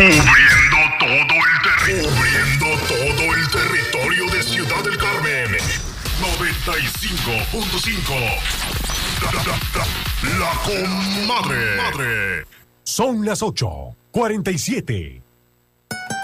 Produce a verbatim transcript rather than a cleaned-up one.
Cubriendo todo el territorio. Cubriendo todo el territorio de Ciudad del Carmen. noventa y cinco punto cinco. La, la, la, la comadre. Madre. Son las ocho cuarenta y siete.